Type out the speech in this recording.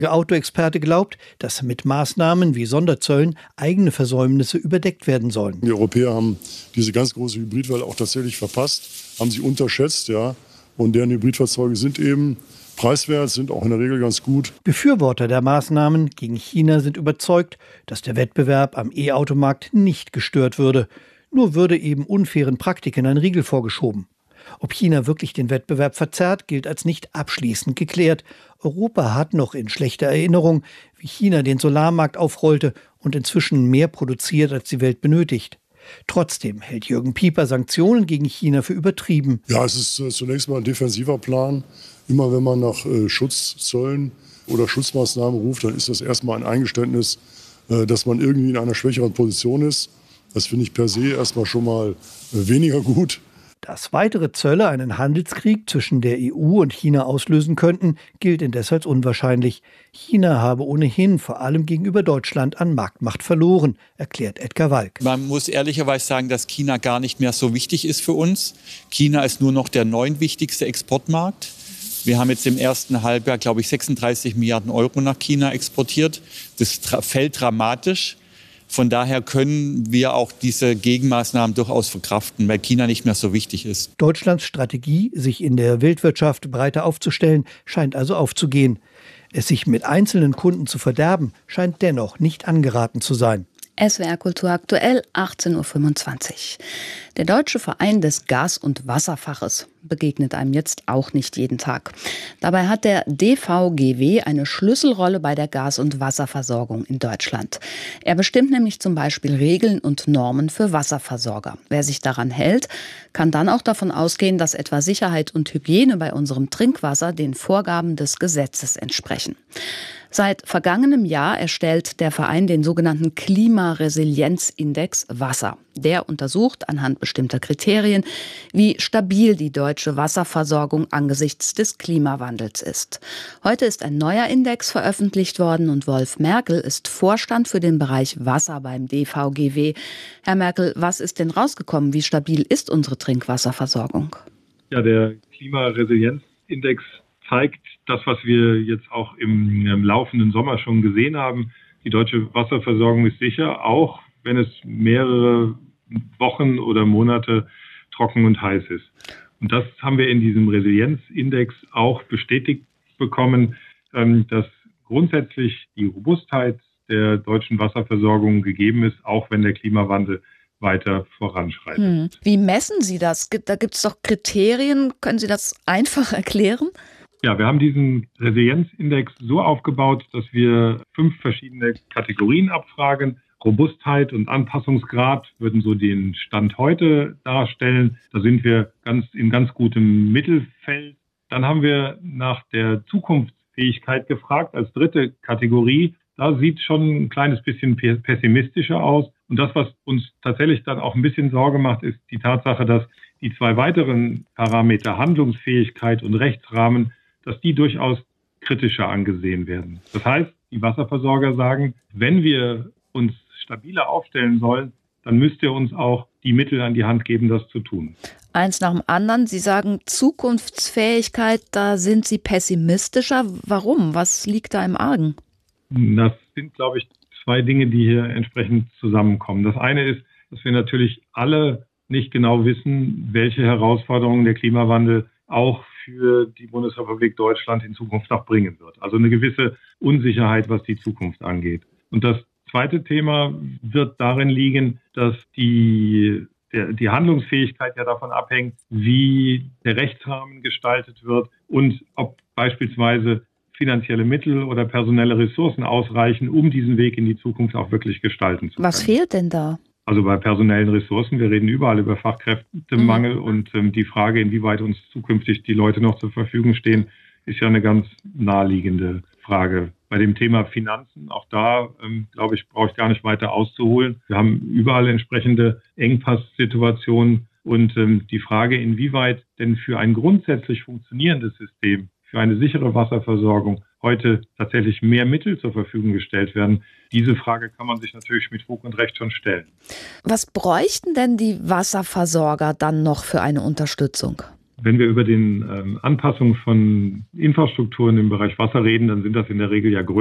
Der Autoexperte glaubt, dass mit Maßnahmen wie Sonderzöllen eigene Versäumnisse überdeckt werden sollen. Die Europäer haben diese ganz große Hybridwelle auch tatsächlich verpasst, haben sie unterschätzt, ja. Und deren Hybridfahrzeuge sind eben preiswert, sind auch in der Regel ganz gut. Befürworter der Maßnahmen gegen China sind überzeugt, dass der Wettbewerb am E-Automarkt nicht gestört würde. Nur würde eben unfairen Praktiken ein Riegel vorgeschoben. Ob China wirklich den Wettbewerb verzerrt, gilt als nicht abschließend geklärt. Europa hat noch in schlechter Erinnerung, wie China den Solarmarkt aufrollte und inzwischen mehr produziert, als die Welt benötigt. Trotzdem hält Jürgen Pieper Sanktionen gegen China für übertrieben. Ja, es ist zunächst mal ein defensiver Plan. Immer wenn man nach Schutzzöllen oder Schutzmaßnahmen ruft, dann ist das erstmal ein Eingeständnis, dass man irgendwie in einer schwächeren Position ist. Das finde ich per se erstmal schon mal weniger gut. Dass weitere Zölle einen Handelskrieg zwischen der EU und China auslösen könnten, gilt indes als unwahrscheinlich. China habe ohnehin vor allem gegenüber Deutschland an Marktmacht verloren, erklärt Edgar Walk. Man muss ehrlicherweise sagen, dass China gar nicht mehr so wichtig ist für uns. China ist nur noch der 9. wichtigste Exportmarkt. Wir haben jetzt im ersten Halbjahr, glaube ich, 36 Milliarden Euro nach China exportiert. Das fällt dramatisch. Von daher können wir auch diese Gegenmaßnahmen durchaus verkraften, weil China nicht mehr so wichtig ist. Deutschlands Strategie, sich in der Weltwirtschaft breiter aufzustellen, scheint also aufzugehen. Es sich mit einzelnen Kunden zu verderben, scheint dennoch nicht angeraten zu sein. SWR Kultur aktuell, 18:25 Uhr. Der Deutsche Verein des Gas- und Wasserfaches begegnet einem jetzt auch nicht jeden Tag. Dabei hat der DVGW eine Schlüsselrolle bei der Gas- und Wasserversorgung in Deutschland. Er bestimmt nämlich zum Beispiel Regeln und Normen für Wasserversorger. Wer sich daran hält, kann dann auch davon ausgehen, dass etwa Sicherheit und Hygiene bei unserem Trinkwasser den Vorgaben des Gesetzes entsprechen. Seit vergangenem Jahr erstellt der Verein den sogenannten Klimaresilienzindex Wasser. Der untersucht anhand bestimmter Kriterien, wie stabil die deutsche Wasserversorgung angesichts des Klimawandels ist. Heute ist ein neuer Index veröffentlicht worden und Wolf Merkel ist Vorstand für den Bereich Wasser beim DVGW. Herr Merkel, was ist denn rausgekommen? Wie stabil ist unsere Trinkwasserversorgung? Ja, der Klimaresilienzindex zeigt das, was wir jetzt auch im laufenden Sommer schon gesehen haben. Die deutsche Wasserversorgung ist sicher, auch wenn es mehrere Wochen oder Monate trocken und heiß ist. Und das haben wir in diesem Resilienzindex auch bestätigt bekommen, dass grundsätzlich die Robustheit der deutschen Wasserversorgung gegeben ist, auch wenn der Klimawandel weiter voranschreitet. Wie messen Sie das? Da gibt es doch Kriterien. Können Sie das einfach erklären? Ja, wir haben diesen Resilienzindex so aufgebaut, dass wir 5 verschiedene Kategorien abfragen. Robustheit und Anpassungsgrad würden so den Stand heute darstellen. Da sind wir in ganz gutem Mittelfeld. Dann haben wir nach der Zukunftsfähigkeit gefragt als 3. Kategorie. Da sieht es schon ein kleines bisschen pessimistischer aus. Und das, was uns tatsächlich dann auch ein bisschen Sorge macht, ist die Tatsache, dass die 2 weiteren Parameter, Handlungsfähigkeit und Rechtsrahmen, dass die durchaus kritischer angesehen werden. Das heißt, die Wasserversorger sagen, wenn wir uns stabiler aufstellen sollen, dann müsst ihr uns auch die Mittel an die Hand geben, das zu tun. Eins nach dem anderen. Sie sagen Zukunftsfähigkeit, da sind Sie pessimistischer. Warum? Was liegt da im Argen? Das sind, glaube ich, 2 Dinge, die hier entsprechend zusammenkommen. Das eine ist, dass wir natürlich alle nicht genau wissen, welche Herausforderungen der Klimawandel auch für die Bundesrepublik Deutschland in Zukunft noch bringen wird. Also eine gewisse Unsicherheit, was die Zukunft angeht. Und das zweite Thema wird darin liegen, dass die Handlungsfähigkeit ja davon abhängt, wie der Rechtsrahmen gestaltet wird und ob beispielsweise finanzielle Mittel oder personelle Ressourcen ausreichen, um diesen Weg in die Zukunft auch wirklich gestalten zu können. Was fehlt denn da? Also bei personellen Ressourcen, wir reden überall über Fachkräftemangel und die Frage, inwieweit uns zukünftig die Leute noch zur Verfügung stehen, ist ja eine ganz naheliegende Frage. Bei dem Thema Finanzen, auch da, glaube ich, brauche ich gar nicht weiter auszuholen. Wir haben überall entsprechende Engpasssituationen und die Frage, inwieweit denn für ein grundsätzlich funktionierendes System, für eine sichere Wasserversorgung heute tatsächlich mehr Mittel zur Verfügung gestellt werden, diese Frage kann man sich natürlich mit Fug und Recht schon stellen. Was bräuchten denn die Wasserversorger dann noch für eine Unterstützung? Wenn wir über den Anpassung von Infrastrukturen im Bereich Wasser reden, dann sind das in der Regel ja